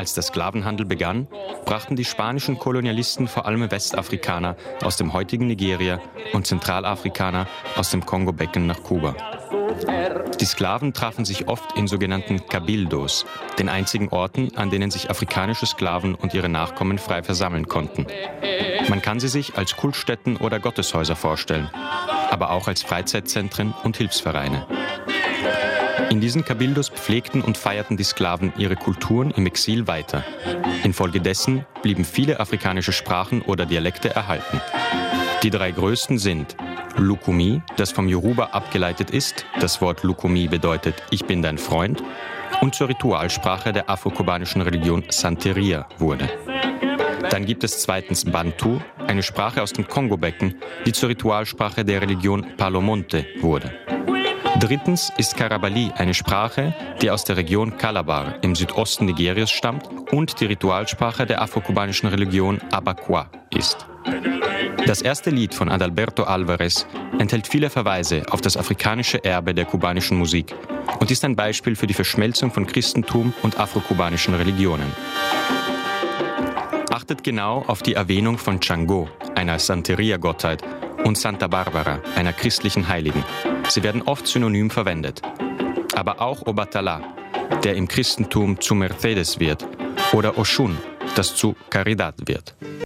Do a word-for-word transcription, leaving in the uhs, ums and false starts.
Als der Sklavenhandel begann, brachten die spanischen Kolonialisten vor allem Westafrikaner aus dem heutigen Nigeria und Zentralafrikaner aus dem Kongo-Becken nach Kuba. Die Sklaven trafen sich oft in sogenannten Cabildos, den einzigen Orten, an denen sich afrikanische Sklaven und ihre Nachkommen frei versammeln konnten. Man kann sie sich als Kultstätten oder Gotteshäuser vorstellen, aber auch als Freizeitzentren und Hilfsvereine. In diesen Cabildos pflegten und feierten die Sklaven ihre Kulturen im Exil weiter. Infolgedessen blieben viele afrikanische Sprachen oder Dialekte erhalten. Die drei größten sind Lukumi, das vom Yoruba abgeleitet ist, das Wort Lukumi bedeutet „Ich bin dein Freund", und zur Ritualsprache der afrokubanischen Religion Santeria wurde. Dann gibt es zweitens Bantu, eine Sprache aus dem Kongo-Becken, die zur Ritualsprache der Religion Palomonte wurde. Drittens ist Karabali eine Sprache, die aus der Region Calabar im Südosten Nigerias stammt und die Ritualsprache der afrokubanischen Religion Abakwa ist. Das erste Lied von Adalberto Alvarez enthält viele Verweise auf das afrikanische Erbe der kubanischen Musik und ist ein Beispiel für die Verschmelzung von Christentum und afrokubanischen Religionen. Achtet genau auf die Erwähnung von Chango, einer Santeria-Gottheit, und Santa Barbara, einer christlichen Heiligen. Sie werden oft synonym verwendet. Aber auch Obatala, der im Christentum zu Mercedes wird, oder Oshun, das zu Caridad wird.